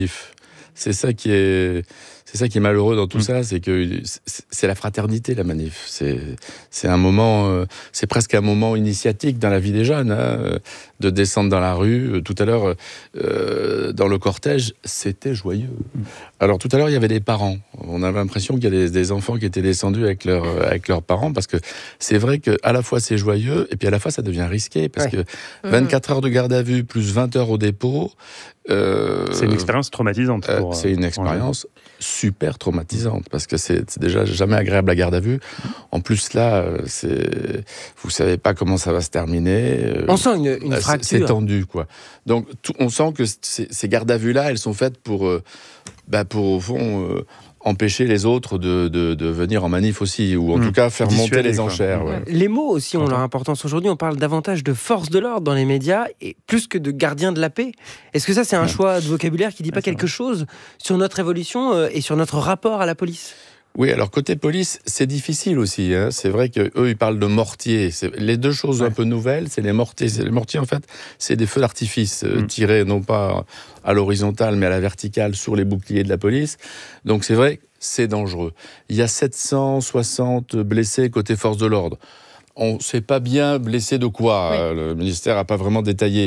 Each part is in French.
C'est ça qui est malheureux dans tout ça, c'est que c'est la fraternité, la manif. C'est un moment, c'est presque un moment initiatique dans la vie des jeunes, de descendre dans la rue. Tout à l'heure, dans le cortège, c'était joyeux. Alors tout à l'heure, il y avait des parents. On avait l'impression qu'il y a des enfants qui étaient descendus avec leurs parents, parce que c'est vrai qu'à la fois c'est joyeux, et puis à la fois ça devient risqué, parce que 24 heures de garde à vue plus 20 heures au dépôt. C'est une expérience traumatisante. C'est une expérience super traumatisante, parce que c'est déjà jamais agréable la garde à vue. En plus là, vous savez pas comment ça va se terminer. On sent une fracture. C'est tendu, quoi. Donc on sent que ces gardes à vue là, elles sont faites pour au fond empêcher les autres de venir en manif aussi, ou en tout cas faire monter les enchères. Ouais. Les mots aussi ont leur importance aujourd'hui. On parle davantage de force de l'ordre dans les médias, et plus que de gardien de la paix. Est-ce que ça, c'est un choix de vocabulaire qui ne dit pas quelque chose sur notre évolution et sur notre rapport à la police ? Oui, alors côté police, c'est difficile aussi. C'est vrai qu'eux, ils parlent de mortiers. Les deux choses un peu nouvelles, c'est les mortiers. Les mortiers, en fait, c'est des feux d'artifice tirés non pas à l'horizontale, mais à la verticale sur les boucliers de la police. Donc c'est vrai, c'est dangereux. Il y a 760 blessés côté force de l'ordre. On ne sait pas bien blessé de quoi. Le ministère n'a pas vraiment détaillé.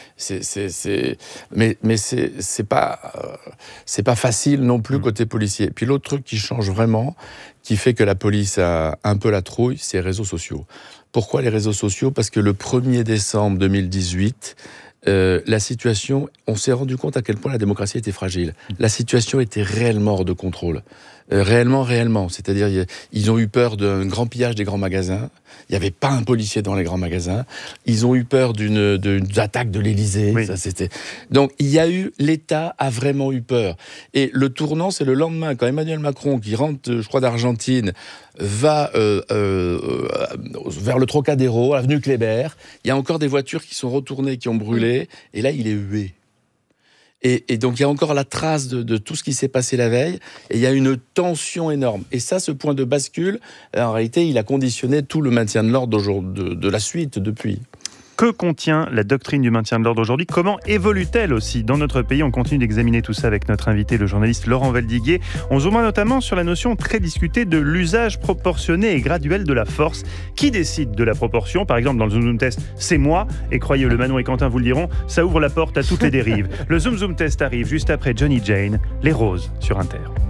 Mais c'est pas facile non plus côté policier. Puis l'autre truc qui change vraiment, qui fait que la police a un peu la trouille, c'est les réseaux sociaux. Pourquoi les réseaux sociaux ? Parce que le 1er décembre 2018, la situation, on s'est rendu compte à quel point la démocratie était fragile. La situation était réellement hors de contrôle. Réellement. C'est-à-dire, ils ont eu peur d'un grand pillage des grands magasins. Il n'y avait pas un policier dans les grands magasins. Ils ont eu peur d'une attaque de l'Élysée. Oui. Donc, l'État a vraiment eu peur. Et le tournant, c'est le lendemain, quand Emmanuel Macron, qui rentre, je crois, d'Argentine, va vers le Trocadéro, avenue Kléber. Il y a encore des voitures qui sont retournées, qui ont brûlé. Et là, il est hué. Et donc, il y a encore la trace de tout ce qui s'est passé la veille, et il y a une tension énorme. Et ça, ce point de bascule, en réalité, il a conditionné tout le maintien de l'ordre de la suite depuis. Que contient la doctrine du maintien de l'ordre aujourd'hui ? Comment évolue-t-elle aussi dans notre pays ? On continue d'examiner tout ça avec notre invité, le journaliste Laurent Valdiguier. On zoomera notamment sur la notion très discutée de l'usage proportionné et graduel de la force. Qui décide de la proportion ? Par exemple, dans le Zoom Zoom Test, c'est moi. Et croyez-le, Manon et Quentin vous le diront, ça ouvre la porte à toutes les dérives. Le Zoom Zoom Test arrive juste après Johnny Jane, Les Roses sur Inter.